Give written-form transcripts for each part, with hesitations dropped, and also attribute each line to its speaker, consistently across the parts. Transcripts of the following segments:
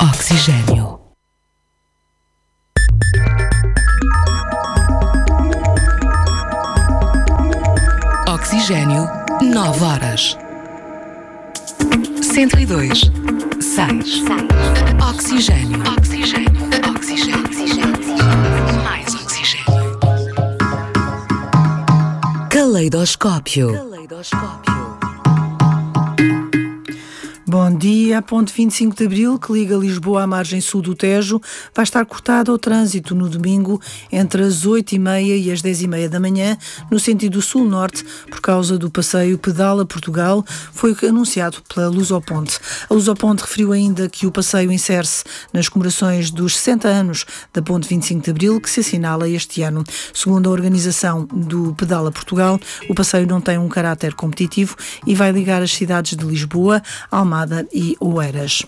Speaker 1: Oxigênio. Oxigênio, 9 horas. 102, 6. Oxigênio. Mais oxigênio. Caleidoscópio.
Speaker 2: Bom dia. A ponte 25 de Abril, que liga Lisboa à margem sul do Tejo, vai estar cortada ao trânsito no domingo entre as 8h30 e as 10h30 da manhã, no sentido sul-norte, por causa do passeio Pedala Portugal, foi anunciado pela Lusoponte. A Lusoponte referiu ainda que o passeio insere-se nas comemorações dos 60 anos da ponte 25 de Abril, que se assinala este ano. Segundo a organização do Pedala Portugal, o passeio não tem um caráter competitivo e vai ligar as cidades de Lisboa, Almada e Oeiras.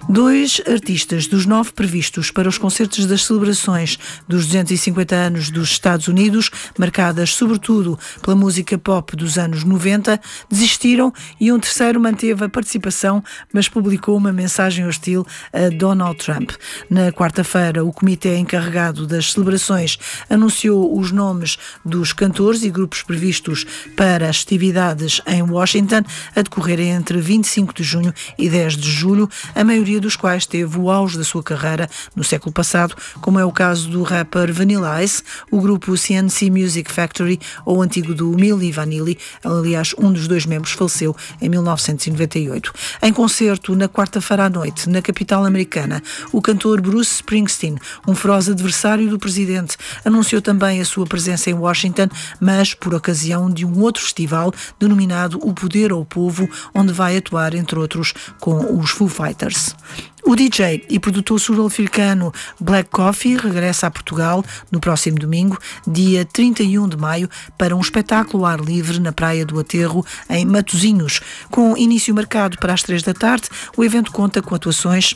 Speaker 2: 2 artistas dos 9 previstos para os concertos das celebrações dos 250 anos dos Estados Unidos, marcadas sobretudo pela música pop dos anos 90, desistiram e um terceiro manteve a participação, mas publicou uma mensagem hostil a Donald Trump. Na quarta-feira, o comitê encarregado das celebrações anunciou os nomes dos cantores e grupos previstos para as festividades em Washington, a decorrerem entre 25 de junho e 10 de julho, a maioria dos quais teve o auge da sua carreira no século passado, como é o caso do rapper Vanilla Ice, o grupo CNC Music Factory ou o antigo do Milli Vanilli. Aliás, um dos 2 membros faleceu em 1998. Em concerto, na quarta-feira à noite, na capital americana, o cantor Bruce Springsteen, um feroz adversário do presidente, anunciou também a sua presença em Washington, mas por ocasião de um outro festival denominado O Poder ao Povo, onde vai atuar, entre outros, com os Foo Fighters. O DJ e produtor sul-africano Black Coffee regressa a Portugal no próximo domingo, dia 31 de maio, para um espetáculo ao ar livre na Praia do Aterro, em Matosinhos. Com início marcado para as 3 da tarde, o evento conta com atuações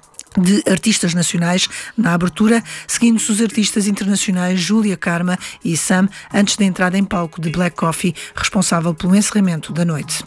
Speaker 2: de artistas nacionais na abertura, seguindo-se os artistas internacionais Júlia Karma e Sam, antes da entrada em palco de Black Coffee, responsável pelo encerramento da noite.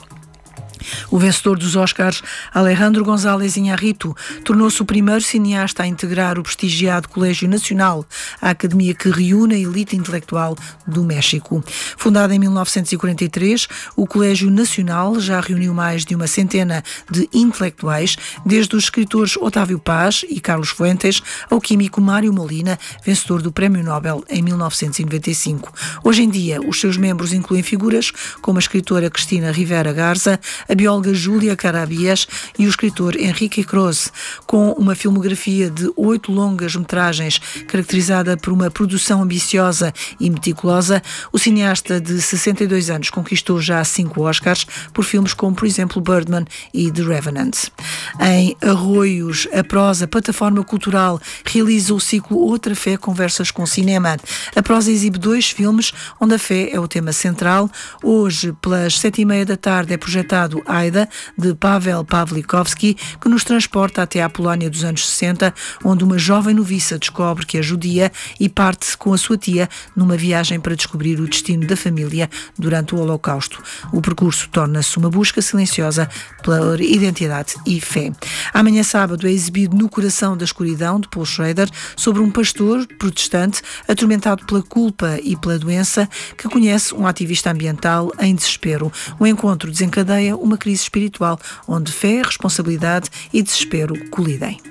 Speaker 2: O vencedor dos Oscars, Alejandro González Iñárritu, tornou-se o primeiro cineasta a integrar o prestigiado Colégio Nacional, a academia que reúne a elite intelectual do México. Fundado em 1943, o Colégio Nacional já reuniu mais de uma centena de intelectuais, desde os escritores Otávio Paz e Carlos Fuentes ao químico Mário Molina, vencedor do Prémio Nobel em 1995. Hoje em dia, os seus membros incluem figuras como a escritora Cristina Rivera Garza, a bióloga Júlia Carabias e o escritor Henrique Croce. Com uma filmografia de 8 longas-metragens caracterizada por uma produção ambiciosa e meticulosa, o cineasta de 62 anos conquistou já 5 Oscars por filmes como, por exemplo, Birdman e The Revenant. Em Arroios, a Prosa, plataforma cultural, realiza o ciclo Outra Fé, Conversas com Cinema. A Prosa exibe 2 filmes onde a fé é o tema central. Hoje, pelas 7h30 da tarde, é projetado Aida, de Pavel Pawlikowski, que nos transporta até à Polónia dos anos 60, onde uma jovem noviça descobre que é judia e parte com a sua tia numa viagem para descobrir o destino da família durante o Holocausto. O percurso torna-se uma busca silenciosa pela identidade e fé. Amanhã sábado é exibido No Coração da Escuridão, de Paul Schrader, sobre um pastor protestante atormentado pela culpa e pela doença, que conhece um ativista ambiental em desespero. O encontro desencadeia uma crise espiritual, onde fé, responsabilidade e desespero colidem.